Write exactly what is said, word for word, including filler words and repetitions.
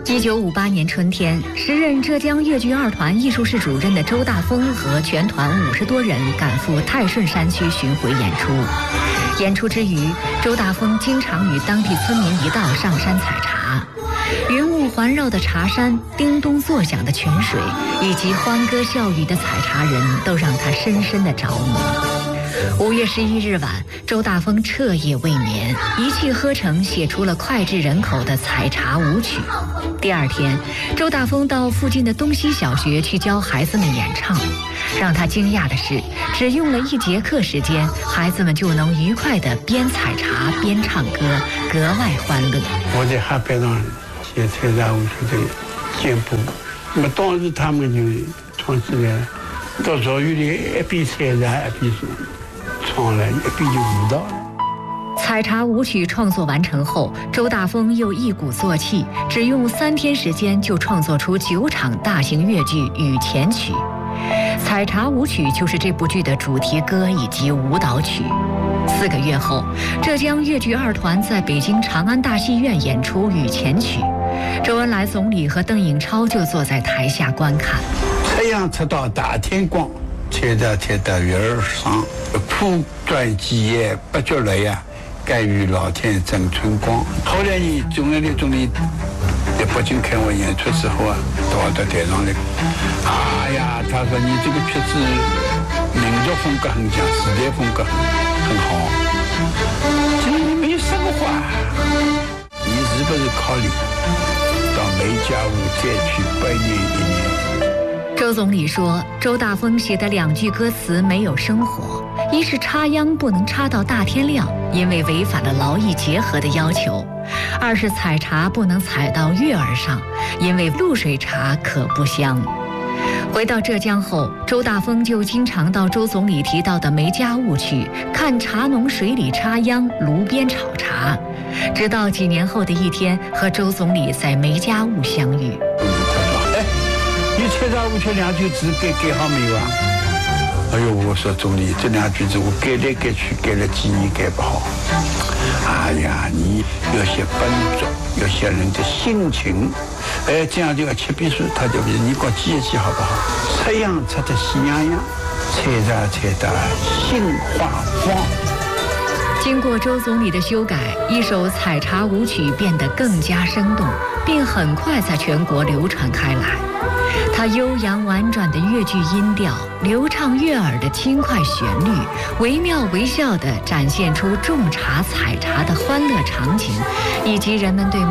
一九五八年春天，时任浙江粤剧二团艺术室主任的周大风和全团五十多人赶赴泰顺山区巡回演出。演出之余，周大风经常与当地村民一道上山采茶。云雾环绕的茶山，叮咚作响的泉水，以及欢歌笑语的采茶人，都让他深深的着迷。五月十一日晚，周大风彻夜未眠，一气呵成写出了脍炙人口的采茶舞曲。第二天，周大风到附近的东西小学去教孩子们演唱。让他惊讶的是，只用了一节课时间，孩子们就能愉快地边采茶边唱歌，格外欢乐。 我在海边上写采茶舞曲的简谱，那么当时他们就唱起来，到赵玉里一边采茶一边唱了，一边就舞蹈了。 采茶舞曲创作完成后，周大风又一鼓作气，只用三天时间就创作出九场大型越剧《雨前曲》。采茶舞曲就是这部剧的主题歌以及舞蹈曲。四个月后，浙江粤剧二团在北京长安大戏院演出《雨前曲》，周恩来总理和邓颖超就坐在台下观看。 太阳出到大天光，采茶采到月儿上，苦短几夜不觉累呀，甘于老天赠春光。后来呢，周恩来总理在北京看我演出之后啊，到我的台上来，哎呀，他说你这个片子民族风格很强，时代风格很好，这没有什么话，你是不是考虑到梅家坞再去百年一年？ 周总理说，周大风写的两句歌词没有生活，一是插秧不能插到大天亮，因为违反了劳逸结合的要求；二是采茶不能采到月儿上，因为露水茶可不香。回到浙江后，周大风就经常到周总理提到的梅家坞去看茶农水里插秧，炉边炒茶。直到几年后的一天，和周总理在梅家坞相遇。 哎，你采茶舞曲两句字改改好没有啊？哎呦，我说总理，这两句字我改来改去，改了几年改不好。哎呀，你要写本质，要写人的心情，哎，这样就要七笔书，他就比你搞记一记好不好？出洋出的喜洋洋，采茶采到心花黄。 经过周总理的修改，一首采茶舞曲变得更加生动，并很快在全国流传开来。它悠扬婉转的粤剧音调，流畅悦耳的轻快旋律，惟妙惟肖地展现出种茶采茶的欢乐场景，以及人们对